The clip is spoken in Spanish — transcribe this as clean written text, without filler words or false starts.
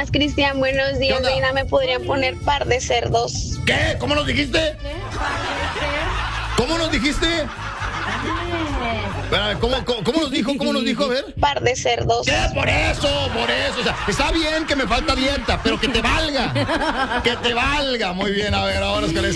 días, Cristian. Buenos días, onda? Reina. ¿Me podrían poner par de cerdos? ¿Qué? ¿Cómo nos dijiste? ¿Cómo nos dijiste? Espera, ¿Cómo nos dijo? ¿Cómo nos dijo? A ver. Par de cerdos. ¿Qué? Por eso. O sea, está bien que me falta dieta, pero que te valga. Que te valga. Muy bien, a ver, ahora es que